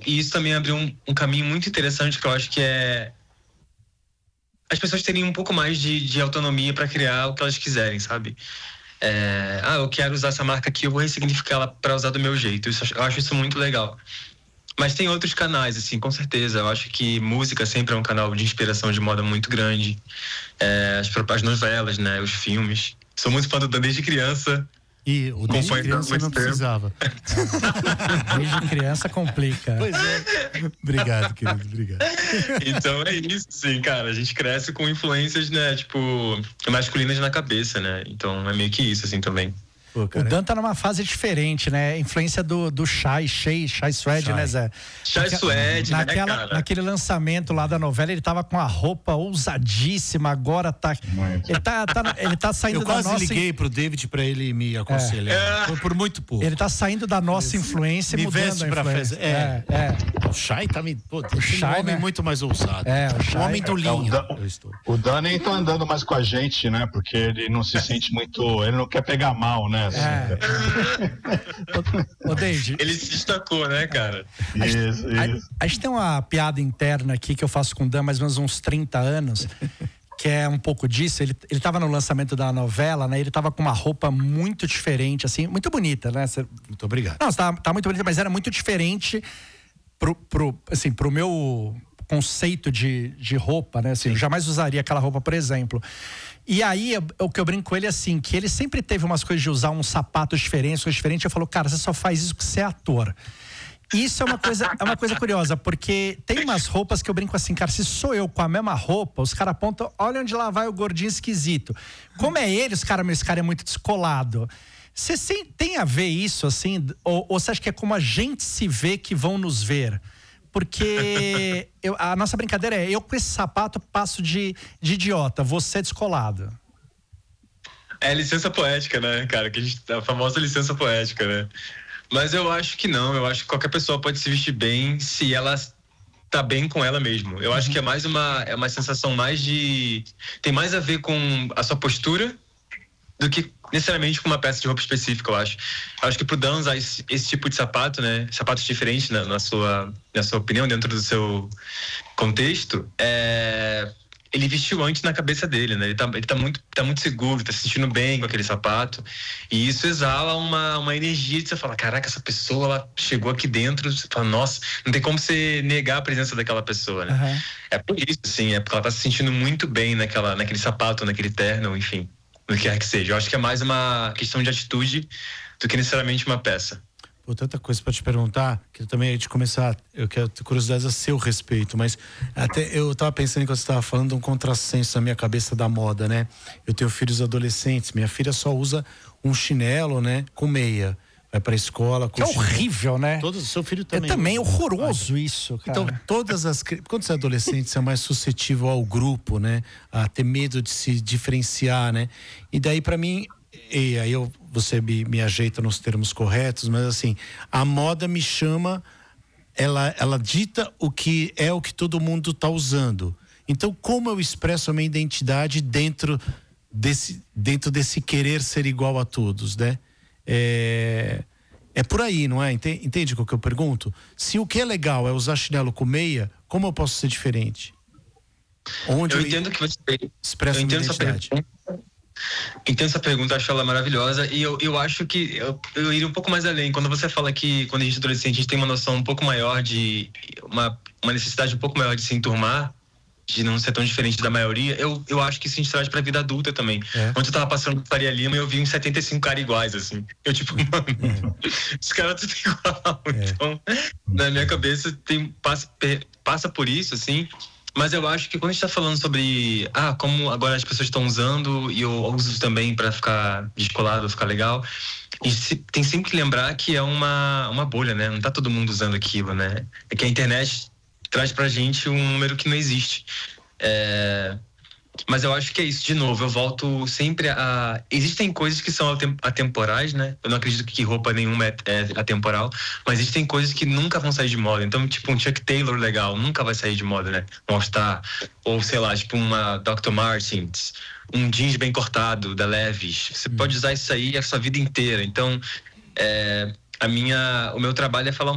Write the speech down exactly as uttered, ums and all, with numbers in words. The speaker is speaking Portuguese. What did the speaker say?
e isso também abriu um, um caminho muito interessante que eu acho que é as pessoas terem um pouco mais de, de autonomia para criar o que elas quiserem, sabe? É, ah, eu quero usar essa marca aqui, eu vou ressignificar ela para usar do meu jeito. Isso, eu acho isso muito legal. Mas tem outros canais, assim, com certeza. Eu acho que música sempre é um canal de inspiração de moda muito grande. É, as, as novelas, né? Os filmes. Sou muito fã do Dan desde criança. E o desde criança não precisava. Desde criança complica. Pois é. Obrigado, querido, obrigado. Então é isso, sim, cara. A gente cresce com influências, né, tipo, masculinas na cabeça, né? Então é meio que isso, assim, também. Pô, o Dan tá numa fase diferente, né? Influência do, do Shai, Shai, Shai Suede, né, Zé? Shai Suede, né, cara? Naquele lançamento lá da novela, ele tava com a roupa ousadíssima, agora tá... Ele tá, tá, ele tá saindo Eu da quase nossa... liguei pro David pra ele me aconselhar. É. Por, por muito pouco. Ele tá saindo da nossa influência e mudando veste a pra influência. festa. É, é. O Shai tá me... Pô, o Shai, um homem, né? Muito mais ousado. É, o Shai... Um homem do linho. É, o, Dan, eu estou. o Dan nem tá andando mais com a gente, né? Porque ele não se sente muito... Ele não quer pegar mal, né? Assim, é. Ô, David, ele se destacou, né, cara? A gente, isso, a, isso. A, a gente tem uma piada interna aqui que eu faço com o Dan mais ou menos uns trinta anos, que é um pouco disso. Ele, ele tava no lançamento da novela, né? Ele tava com uma roupa muito diferente, assim, muito bonita, né? Cê, muito obrigado. Não, tá, tá muito bonita, mas era muito diferente pro, pro, assim, pro meu conceito de, de roupa, né? Assim, eu jamais usaria aquela roupa, por exemplo. E aí, o que eu brinco com ele é assim, que ele sempre teve umas coisas de usar uns sapatos diferentes, coisas diferentes. Eu falo, cara, você só faz isso porque você é ator. Isso é uma coisa, é uma coisa curiosa, porque tem umas roupas que eu brinco assim, cara, se sou eu com a mesma roupa, os caras apontam, olha onde lá vai o gordinho esquisito. Como é ele, os caras, meu, esse cara é muito descolado. Você tem a ver isso, assim, ou, ou você acha que é como a gente se vê que vão nos ver? Porque eu, a nossa brincadeira é, eu com esse sapato passo de, de idiota, você é descolado. É licença poética, né, cara? Que a, gente, a famosa licença poética, né? Mas eu acho que não, eu acho que qualquer pessoa pode se vestir bem se ela tá bem com ela mesmo. Eu uhum. acho que é mais uma, é uma sensação mais de... Tem mais a ver com a sua postura do que necessariamente com uma peça de roupa específica, eu acho. Eu acho que pro Dan usar esse, esse tipo de sapato, né, sapatos diferentes na, na, sua, na sua opinião, dentro do seu contexto, é... ele vestiu antes na cabeça dele, né, ele tá, ele tá, muito, tá muito seguro, tá se sentindo bem com aquele sapato, e isso exala uma, uma energia de você falar, caraca, essa pessoa, ela chegou aqui dentro, você fala, nossa, não tem como você negar a presença daquela pessoa, né. Uhum. É por isso, assim, é porque ela tá se sentindo muito bem naquela, naquele sapato, naquele terno, enfim. Do que quer que seja. Eu acho que é mais uma questão de atitude do que necessariamente uma peça. Pô, tanta coisa para te perguntar, que eu também, de começar, eu quero ter curiosidade a seu respeito, mas até eu tava pensando enquanto você estava falando um contrassenso na minha cabeça da moda, né? Eu tenho filhos adolescentes, minha filha só usa um chinelo, né? Com meia. Vai pra escola com que é horrível, né? Todos, seu filho também. É também horroroso isso, cara. Então, todas as... Quando você é adolescente, você é mais suscetível ao grupo, né? A ter medo de se diferenciar, né? E daí, pra mim... E aí eu, você me, me ajeita nos termos corretos, mas assim... A moda me chama... Ela, ela dita o que é o que todo mundo tá usando. Então, como eu expresso a minha identidade dentro desse, dentro desse querer ser igual a todos, né? É, é por aí, não é? Entende, entende o que eu pergunto? Se o que é legal é usar chinelo com meia, como eu posso ser diferente? Onde eu, eu entendo que você expresso eu entendo minha identidade. Essa pergunta, entendo essa pergunta, acho ela maravilhosa e eu, eu acho que eu, eu iria um pouco mais além. Quando você fala que quando a gente é adolescente a gente tem uma noção um pouco maior de uma, uma necessidade um pouco maior de se enturmar, de não ser tão diferente da maioria, eu, eu acho que isso a gente traz pra vida adulta também. É. Ontem eu tava passando por Faria Lima e eu vi uns setenta e cinco caras iguais, assim. Eu tipo, mano, é. Os caras tudo igual. É. Então, na minha cabeça, tem, passa, passa por isso, assim. Mas eu acho que quando a gente tá falando sobre, ah, como agora as pessoas estão usando e eu uso também pra ficar descolado, ficar legal, e se, tem sempre que lembrar que é uma, uma bolha, né? Não tá todo mundo usando aquilo, né? É que a internet traz pra gente um número que não existe. É... Mas eu acho que é isso, de novo, eu volto sempre a... Existem coisas que são atemporais, né? Eu não acredito que roupa nenhuma é, é atemporal, mas existem coisas que nunca vão sair de moda. Então, tipo, um Chuck Taylor legal, nunca vai sair de moda, né? Um All-Star, ou sei lá, tipo uma doutor Martens, um jeans bem cortado, da Levi's. Você hum. pode usar isso aí a sua vida inteira. Então, é... a minha... o meu trabalho é falar um